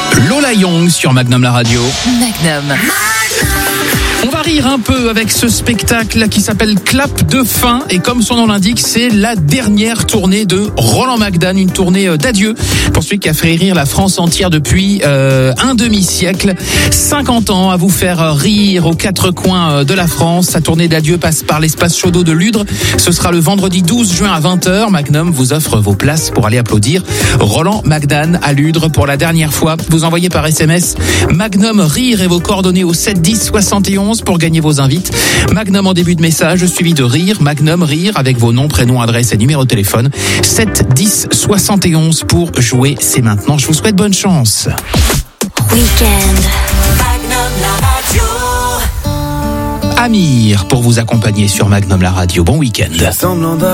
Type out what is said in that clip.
Lola Young sur Magnum la radio. Magnum. On va rire un peu avec ce spectacle qui s'appelle Clap de fin et comme son nom l'indique, c'est la dernière tournée de Roland Magdan, une tournée d'adieu pour celui qui a fait rire la France entière depuis un demi-siècle. 50 ans à vous faire rire aux quatre coins de la France. Sa tournée d'adieu passe par l'espace Chaudot de Ludre. Ce sera le vendredi 12 juin à 20h. Magnum vous offre vos places pour aller applaudir Roland Magdan à Ludre pour la dernière fois. Vous envoyez par SMS Magnum rire et vos coordonnées au 7 10 71 pour gagner vos invites. Magnum en début de message, suivi de rire. Magnum rire avec vos noms, prénoms, adresses et numéro de téléphone. 7 10 71 pour jouer. C'est maintenant. Je vous souhaite bonne chance. Weekend. Magnum la radio. Amir pour vous accompagner sur Magnum la radio. Bon week-end.